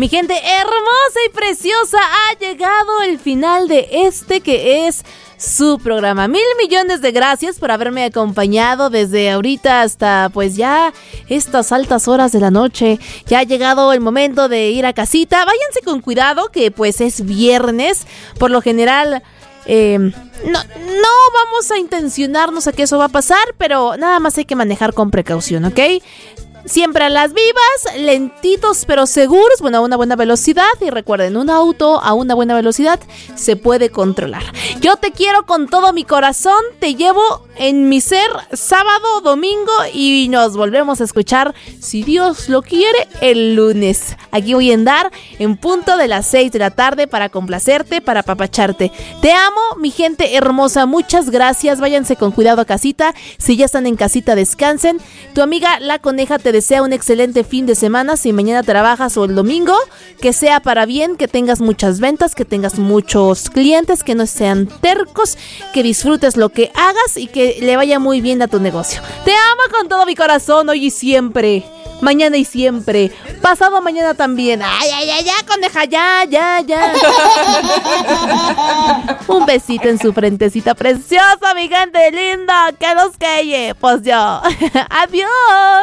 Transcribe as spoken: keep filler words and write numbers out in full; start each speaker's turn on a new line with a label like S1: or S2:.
S1: Mi gente hermosa y preciosa, ha llegado el final de este que es su programa. Mil millones de gracias por haberme acompañado desde ahorita hasta pues ya estas altas horas de la noche. Ya ha llegado el momento de ir a casita. Váyanse con cuidado que pues es viernes. Por lo general eh, no, no vamos a intencionarnos a que eso va a pasar, pero nada más hay que manejar con precaución, ¿ok? Siempre a las vivas, lentitos pero seguros, bueno, a una buena velocidad. Y recuerden, un auto a una buena velocidad se puede controlar. Yo te quiero con todo mi corazón, te llevo en mi ser sábado, domingo y nos volvemos a escuchar, si Dios lo quiere, el lunes. Aquí voy a andar en punto de las seis de la tarde para complacerte, para apapacharte. Te amo, mi gente hermosa, muchas gracias. Váyanse con cuidado a casita. Si ya están en casita, descansen. Tu amiga La Coneja te desea un excelente fin de semana. Si mañana trabajas o el domingo, que sea para bien, que tengas muchas ventas, que tengas muchos clientes, que no sean tercos, que disfrutes lo que hagas y que le vaya muy bien a tu negocio. Te amo con todo mi corazón, hoy y siempre, mañana y siempre, pasado mañana también. Ay, ay, ay, ya, coneja, ya, ya, ya. Un besito en su frentecita preciosa, mi gente linda, que los queye, pues yo. Adiós.